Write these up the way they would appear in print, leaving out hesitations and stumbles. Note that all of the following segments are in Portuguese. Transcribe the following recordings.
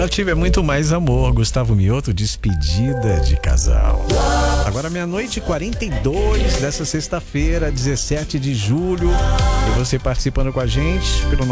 Relativo é muito mais amor. Gustavo Mioto, despedida de casal. Agora meia-noite e 42 dessa sexta-feira, 17 de julho. E você participando com a gente pelo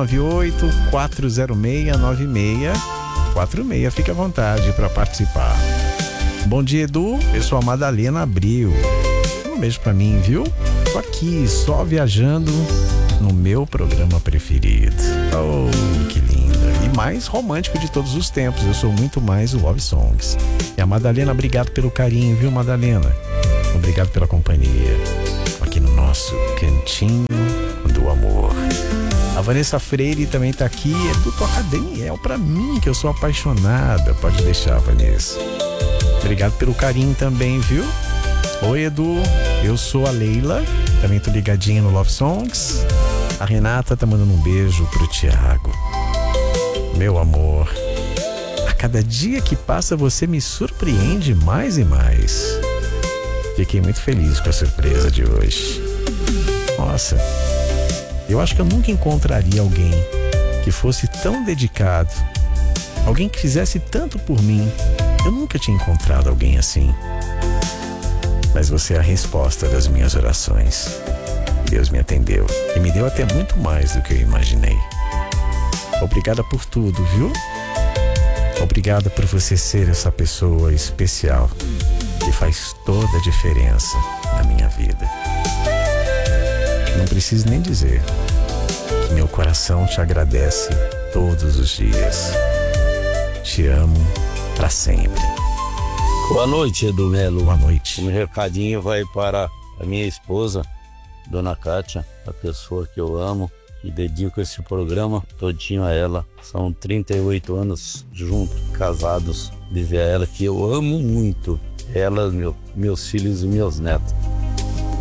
9198-406-9646. Fique à vontade para participar. Bom dia, Edu. Eu sou a Madalena Abril. Um beijo pra mim, viu? Tô aqui, só viajando no meu programa preferido. Oh, que linda. E mais romântico de todos os tempos. Eu sou muito mais o Love Songs. E a Madalena, obrigado pelo carinho, viu, Madalena? Obrigado pela companhia aqui no nosso cantinho do amor. A Vanessa Freire também tá aqui. Edu, toca Daniel pra mim, que eu sou apaixonada. Pode deixar, Vanessa. Obrigado pelo carinho também, viu? Oi, Edu, eu sou a Leila, também tô ligadinha no Love Songs. A Renata tá mandando um beijo pro Thiago. Meu amor, a cada dia que passa você me surpreende mais e mais. Fiquei muito feliz com a surpresa de hoje. Nossa, eu acho que eu nunca encontraria alguém que fosse tão dedicado, alguém que fizesse tanto por mim. Eu nunca tinha encontrado alguém assim. Mas você é a resposta das minhas orações. Deus me atendeu e me deu até muito mais do que eu imaginei. Obrigada por tudo, viu? Obrigada por você ser essa pessoa especial que faz toda a diferença na minha vida. Não preciso nem dizer que meu coração te agradece todos os dias. Te amo pra sempre. Boa noite, Edu Melo. Boa noite. Um recadinho vai para a minha esposa, Dona Kátia, a pessoa que eu amo, e dedico esse programa todinho a ela. São 38 anos juntos, casados, vive a ela, que eu amo muito. Ela, meus filhos e meus netos.